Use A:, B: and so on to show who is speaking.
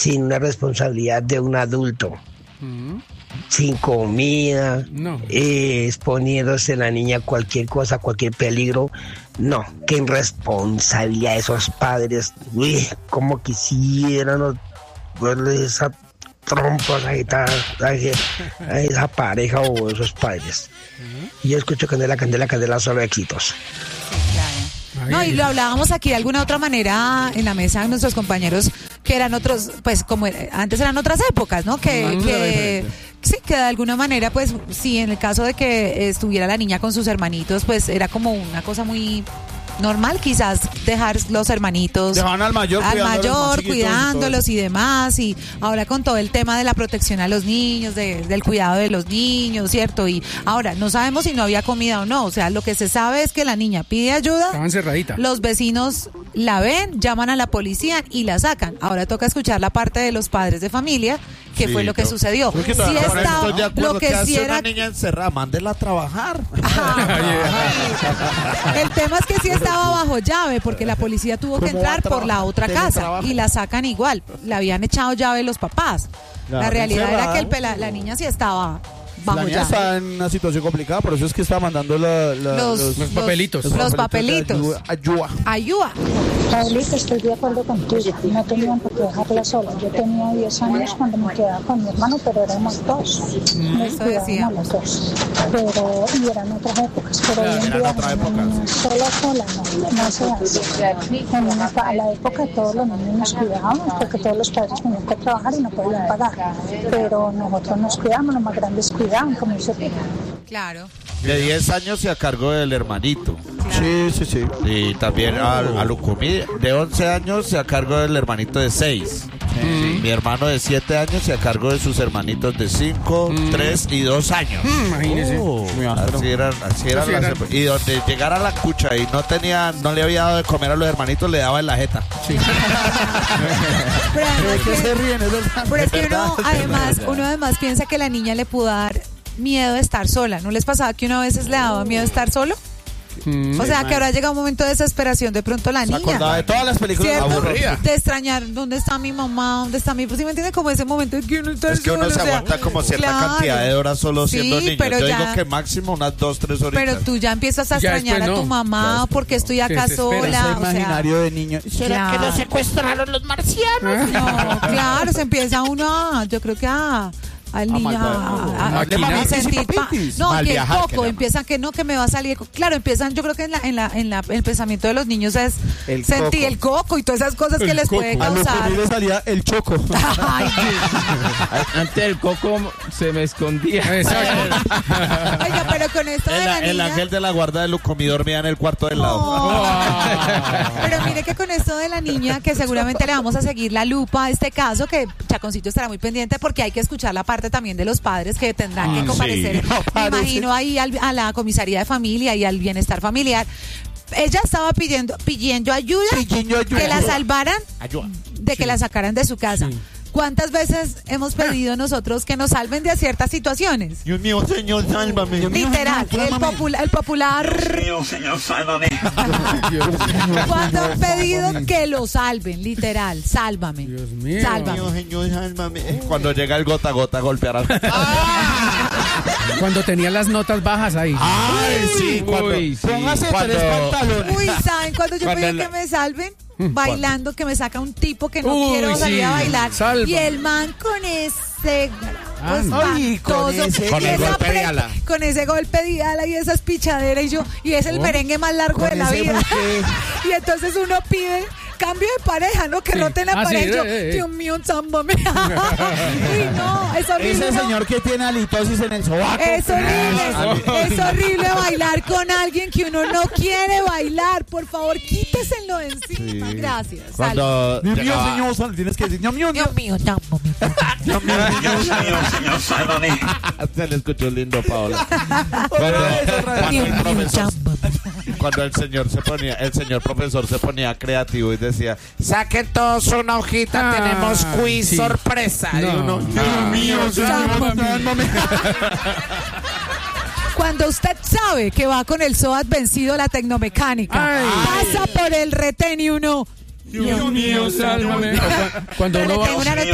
A: sin una responsabilidad de un adulto. Sin comida, exponiéndose la niña a cualquier cosa, cualquier peligro. No, qué irresponsabilidad esos padres. Uy, como quisieran verle esa trompa a esa pareja o esos padres. Y yo escucho Candela, solo éxitos.
B: No, y lo hablábamos aquí de alguna otra manera en la mesa nuestros compañeros, que eran otros, pues como antes eran otras épocas, ¿no? Que sí, que de alguna manera, pues sí, en el caso de que estuviera la niña con sus hermanitos, pues era como una cosa muy normal, quizás dejar los hermanitos
C: dejaban al mayor
B: cuidándolos y demás, y ahora con todo el tema de la protección a los niños, del cuidado de los niños, ¿cierto? Y ahora no sabemos si no había comida o no, o sea, lo que se sabe es que la niña pide ayuda,
D: estaba encerradita,
B: los vecinos la ven, llaman a la policía y la sacan. Ahora toca escuchar la parte de los padres de familia, que fue lo que sucedió.
C: Si estaba, lo que sí era una niña encerrada, mándela a trabajar.
B: El tema es que sí estaba bajo llave, porque la policía tuvo que entrar por la otra casa y la sacan igual. Le habían echado llave los papás. La realidad era que la niña sí estaba bajo llave.
C: La niña estaba en una situación complicada, por eso es que estaba mandando los
D: papelitos.
B: Los papelitos. Ayuda.
E: Pablito, estoy de acuerdo contigo. No tenían por qué dejarla sola. Yo tenía 10 años cuando me quedaba con mi hermano, pero éramos dos. Nos cuidábamos los dos. Y eran otras épocas. Pero hoy en día, sola, no se hace. A la época todos los niños nos cuidábamos, porque todos los padres tenían que trabajar y no podían pagar. Pero nosotros nos cuidamos, los más grandes cuidaban, como se pide.
B: Claro.
C: De 10 años se a cargo del hermanito. Sí. Y también a Lucumí, de 11 años se a cargo del hermanito de 6. Mi hermano de 7 años se a cargo de sus hermanitos de 5, 3 y 2 años.
D: Imagínese.
C: Así eran. Y donde llegara la cucha y no le había dado de comer a los hermanitos, le daba en la jeta. Sí.
B: Pero es que uno además piensa que la niña le pudo dar miedo de estar sola. ¿No les pasaba que una vez le daba miedo de estar solo? O sea, que ahora llega un momento de desesperación de pronto la niña. Se
C: acordaba de todas las películas
B: aburridas. De extrañar dónde está mi mamá, dónde está mi... ¿Sí me entiende? Como ese momento de que uno está
C: solo. Es que uno se aguanta como cierta cantidad de horas solo siendo niño. Yo digo que máximo unas 2-3 horitas.
B: Pero tú ya empiezas a extrañar a tu mamá porque estoy acá sola.
C: Ese imaginario de niño.
E: ¿Será que lo secuestraron los marcianos?
B: No, claro, se empieza uno yo creo que al niño a sentir que el coco empiezan que me va a salir, claro, empiezan, yo creo que en el pensamiento de los niños es sentir el coco y todas esas cosas que les puede causar.
C: A mí le salía el choco.
F: Antes el coco se me escondía.
B: Oiga, pero con esto de la niña,
C: el ángel de la guarda de Lucumí dormía en el cuarto del lado.
B: Pero mire que con esto de la niña, que seguramente le vamos a seguir la lupa a este caso, que Chaconcito estará muy pendiente porque hay que escuchar la parte también de los padres que tendrán que comparecer, me imagino, ahí a la comisaría de familia y al bienestar familiar. Ella estaba pidiendo ayuda, que la salvaran, que la sacaran de su casa. ¿Cuántas veces hemos pedido nosotros que nos salven de ciertas situaciones?
C: Dios mío, Señor, sálvame.
B: Literal, el popular.
G: Dios mío, Señor, sálvame.
B: ¿Cuándo han pedido que lo salven? Literal, sálvame.
D: Dios mío.
B: Sálvame.
C: Dios mío, Señor, sálvame. Cuando llega el gota a gota, golpeará.
D: Cuando tenía las notas bajas ahí.
C: Ay, sí. Póngase 3 pantalones.
B: Uy, ¿saben cuando yo pido que me salven? Bailando, que me saca un tipo que no quiero salir a bailar.
D: Salva.
B: Y el man con ese con ese golpe de ala y esas pichaderas y es el merengue más largo de la vida. Y entonces uno pide cambio de pareja, ¿no? Que roten la pareja. Dios mío, sámbame. Uy, no, es horrible.
C: Ese señor que tiene halitosis en el sobaco.
B: Es horrible bailar con alguien que uno no quiere bailar. Por favor, quíteselo de encima. Sí. Gracias.
C: Cuando Dios mío, Señor, tienes que decir Dios mío,
B: sámbame.
G: Dios mío, Señor, sálvame.
C: Se le escuchó lindo, Paola. Cuando el señor profesor se ponía creativo y decía, saquen todos una hojita, tenemos quiz sorpresa.
D: No.
C: Y uno, Dios mío,
B: Cuando usted sabe que va con el SOAT vencido la tecnomecánica, pasa por el retén y uno,
D: Dios mío, sálvame. Cuando uno va